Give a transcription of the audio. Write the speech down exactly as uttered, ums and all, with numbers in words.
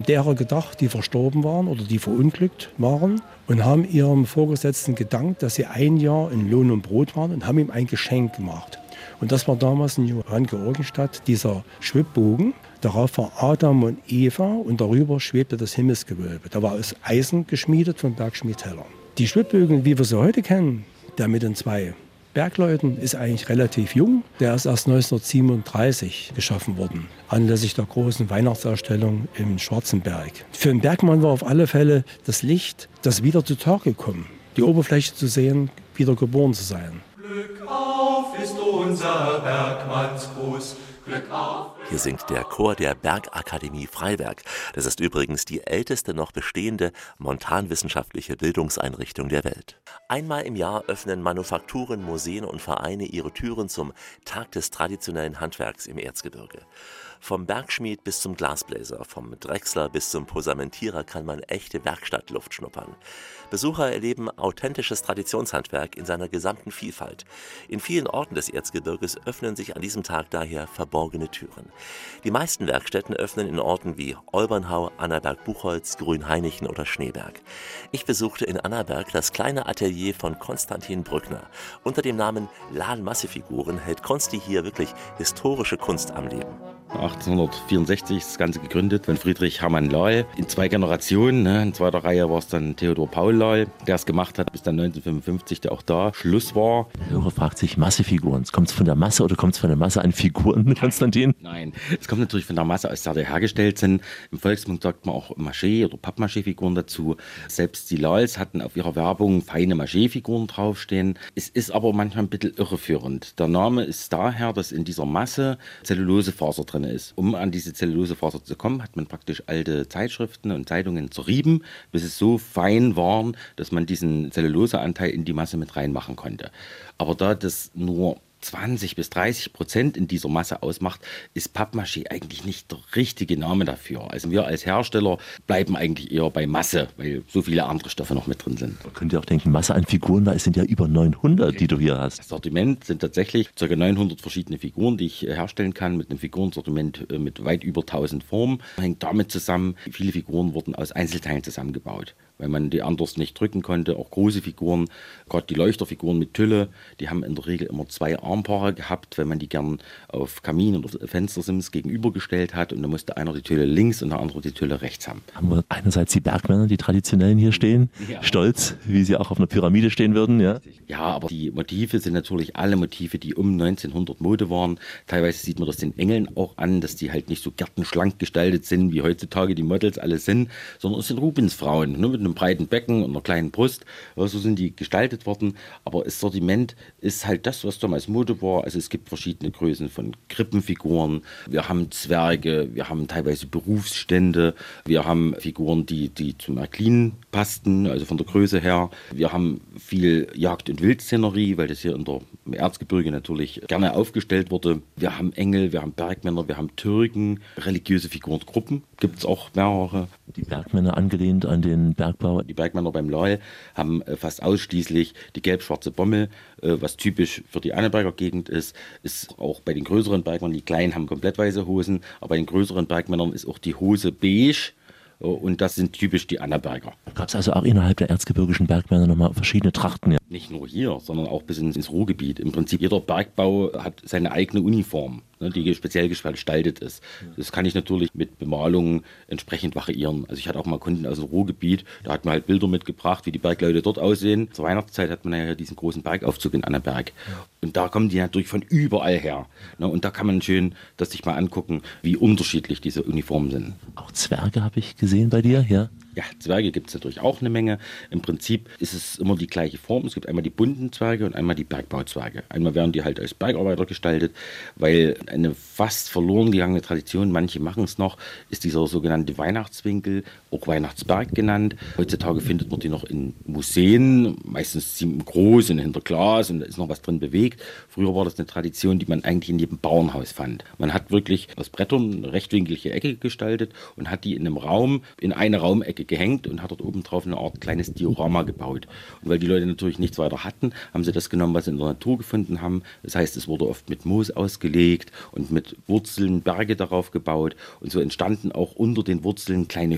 derer gedacht, die verstorben waren oder die verunglückt waren und haben ihrem Vorgesetzten gedankt, dass sie ein Jahr in Lohn und Brot waren und haben ihm ein Geschenk gemacht. Und das war damals in Johanngeorgenstadt dieser Schwibbogen. Darauf war Adam und Eva und darüber schwebte das Himmelsgewölbe. Da war aus Eisen geschmiedet von Bergschmied Heller. Die Schwibbögen, wie wir sie heute kennen, der mit den zwei Bergleuten, ist eigentlich relativ jung. Der ist erst neunzehnhundertsiebenunddreißig geschaffen worden, anlässlich der großen Weihnachtsausstellung im Schwarzenberg. Für den Bergmann war auf alle Fälle das Licht, das wieder zutage kommen, die Oberfläche zu sehen, wieder geboren zu sein. Glück auf ist unser Bergmannsgruß. Glück auf. Hier singt der Chor der Bergakademie Freiberg. Das ist übrigens die älteste noch bestehende montanwissenschaftliche Bildungseinrichtung der Welt. Einmal im Jahr öffnen Manufakturen, Museen und Vereine ihre Türen zum Tag des traditionellen Handwerks im Erzgebirge. Vom Bergschmied bis zum Glasbläser, vom Drechsler bis zum Posamentierer kann man echte Werkstattluft schnuppern. Besucher erleben authentisches Traditionshandwerk in seiner gesamten Vielfalt. In vielen Orten des Erzgebirges öffnen sich an diesem Tag daher verborgene Türen. Die meisten Werkstätten öffnen in Orten wie Olbernhau, Annaberg-Buchholz, Grünhainichen oder Schneeberg. Ich besuchte in Annaberg das kleine Atelier von Konstantin Brückner. Unter dem Namen Lahl-Massefiguren hält Konsti hier wirklich historische Kunst am Leben. achtzehnhundertvierundsechzig ist das Ganze gegründet von Friedrich Hermann Lahl. In zwei Generationen, ne? In zweiter Reihe war es dann Theodor Paul Lahl, der es gemacht hat, bis dann neunzehnhundertfünfundfünfzig der auch da Schluss war. Der Hörer fragt sich, Massefiguren, kommt es von der Masse oder kommt es von der Masse an Figuren, Konstantin? Nein, es kommt natürlich von der Masse, aus der die hergestellt sind. Im Volksmund sagt man auch Maché- oder Pappmaché-Figuren dazu. Selbst die Lahls hatten auf ihrer Werbung feine Maché-Figuren draufstehen. Es ist aber manchmal ein bisschen irreführend. Der Name ist daher, dass in dieser Masse Zellulosefaser drin ist. Um an diese Zellulosefaser zu kommen, hat man praktisch alte Zeitschriften und Zeitungen zerrieben, bis es so fein waren, dass man diesen Zelluloseanteil in die Masse mit reinmachen konnte. Aber da das nur zwanzig bis dreißig Prozent in dieser Masse ausmacht, ist Pappmaché eigentlich nicht der richtige Name dafür. Also wir als Hersteller bleiben eigentlich eher bei Masse, weil so viele andere Stoffe noch mit drin sind. Man könnte auch denken, Masse an Figuren, weil es sind ja über neunhundert, die du hier hast. Das Sortiment sind tatsächlich ca. neunhundert verschiedene Figuren, die ich herstellen kann, mit einem Figurensortiment mit weit über tausend Formen. Hängt damit zusammen, viele Figuren wurden aus Einzelteilen zusammengebaut, weil man die anders nicht drücken konnte. Auch große Figuren, gerade die Leuchterfiguren mit Tülle, die haben in der Regel immer zwei Armpaare gehabt, weil man die gern auf Kamin oder Fenstersims gegenübergestellt hat, und da musste einer die Tülle links und der andere die Tülle rechts haben. Haben wir einerseits die Bergmänner, die traditionellen hier stehen, ja, stolz, wie sie auch auf einer Pyramide stehen würden. Ja, ja, aber die Motive sind natürlich alle Motive, die um neunzehnhundert Mode waren. Teilweise sieht man das den Engeln auch an, dass die halt nicht so gärtenschlank gestaltet sind, wie heutzutage die Models alle sind, sondern es sind Rubensfrauen, ne, mit einem breiten Becken und einer kleinen Brust. So sind die gestaltet worden. Aber das Sortiment ist halt das, was damals Mode war. Also es gibt verschiedene Größen von Krippenfiguren. Wir haben Zwerge, wir haben teilweise Berufsstände, wir haben Figuren, die, die zum Märklin passten, also von der Größe her. Wir haben viel Jagd- und Wildszenerie, weil das hier in der, im Erzgebirge natürlich gerne aufgestellt wurde. Wir haben Engel, wir haben Bergmänner, wir haben Türken, religiöse Figurengruppen gibt es auch mehrere. Die Bergmänner angelehnt an den Bergbau. Die Bergmänner beim Lahl haben fast ausschließlich die gelb-schwarze Bommel, was typisch für die Annaberger Gegend ist. Ist auch bei den größeren Bergmännern, die kleinen haben komplett weiße Hosen, aber bei den größeren Bergmännern ist auch die Hose beige. Und das sind typisch die Annaberger. Gab es also auch innerhalb der erzgebirgischen Bergmänner nochmal verschiedene Trachten? Ja? Nicht nur hier, sondern auch bis ins Ruhrgebiet. Im Prinzip jeder Bergbau hat seine eigene Uniform, ne, die speziell gestaltet ist. Das kann ich natürlich mit Bemalungen entsprechend variieren. Also ich hatte auch mal Kunden aus dem Ruhrgebiet, da hat man halt Bilder mitgebracht, wie die Bergleute dort aussehen. Zur Weihnachtszeit hat man ja diesen großen Bergaufzug in Annaberg. Und da kommen die natürlich von überall her. Ne, und da kann man schön das sich mal angucken, wie unterschiedlich diese Uniformen sind. Auch Zwerge habe ich gesehen bei dir, ja? Ja, Zwerge gibt es natürlich auch eine Menge. Im Prinzip ist es immer die gleiche Form. Es gibt einmal die bunten Zwerge und einmal die Bergbauzwerge. Einmal werden die halt als Bergarbeiter gestaltet, weil eine fast verloren gegangene Tradition, manche machen es noch, ist dieser sogenannte Weihnachtswinkel, auch Weihnachtsberg genannt. Heutzutage findet man die noch in Museen, meistens ziemlich groß und hinter Glas, und da ist noch was drin bewegt. Früher war das eine Tradition, die man eigentlich in jedem Bauernhaus fand. Man hat wirklich aus Brettern eine rechtwinklige Ecke gestaltet und hat die in einem Raum, in eine Raumecke gehängt und hat dort oben drauf eine Art kleines Diorama gebaut. Und weil die Leute natürlich nichts weiter hatten, haben sie das genommen, was sie in der Natur gefunden haben. Das heißt, es wurde oft mit Moos ausgelegt und mit Wurzeln Berge darauf gebaut. Und so entstanden auch unter den Wurzeln kleine